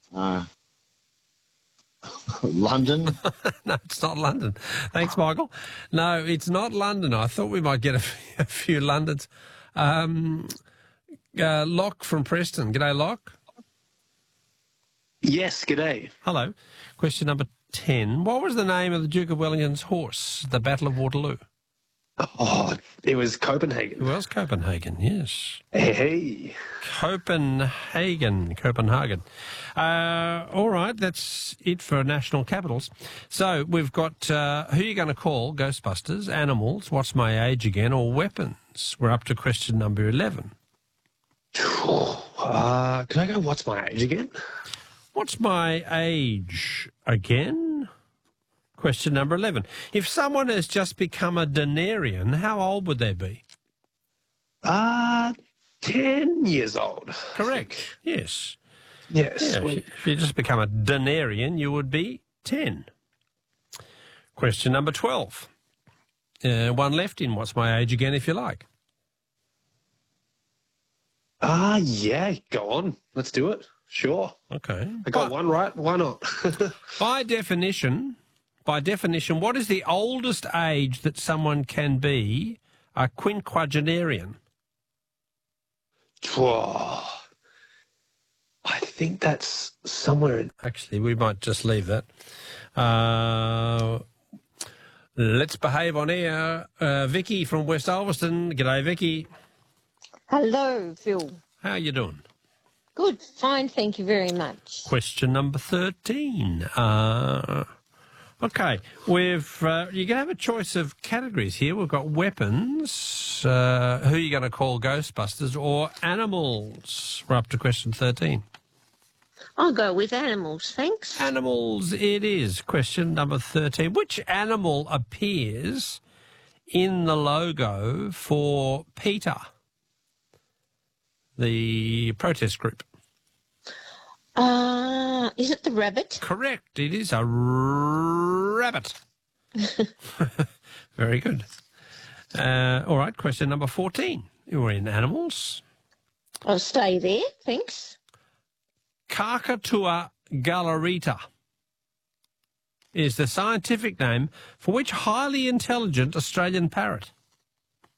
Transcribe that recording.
Uh, London? No, it's not London. Thanks, Michael. No, it's not London. I thought we might get a few Londons. Locke from Preston. G'day, Locke. Yes, g'day. Hello. Question number 10. What was the name of the Duke of Wellington's horse, the Battle of Waterloo? Oh, it was Copenhagen. It was Copenhagen, yes. Hey. Copenhagen. All right, that's it for national capitals. So we've got Who Are You Going to Call? Ghostbusters, Animals, What's My Age Again, or Weapons. We're up to question number 11. Can I go, what's my age again? What's my age again? Question number 11. If someone has just become a denarian, how old would they be? 10 years old. Correct. Yes. Yes. Yeah, if you just become a denarian, you would be 10. Question number 12. One left in What's My Age Again, if you like. Yeah, go on. Let's do it. Sure. Okay. I got one right. Why not? By definition, what is the oldest age that someone can be a quinquagenarian? Whoa. I think that's somewhere in... Actually, we might just leave that. Let's behave on air. Vicky from West Ulverston. G'day, Vicky. Hello, Phil. How are you doing? Good, fine, thank you very much. Question number 13. Okay, you can have a choice of categories here. We've got weapons, Who Are You Going to Call? Ghostbusters, or animals. We're up to question 13. I'll go with animals, thanks. Animals it is. Question number 13. Which animal appears in the logo for PETA, the protest group? Is it the rabbit? Correct. It is a rabbit. Very good. All right, question number 14. We're in animals. I'll stay there, thanks. Kakatua galarita is the scientific name for which highly intelligent Australian parrot?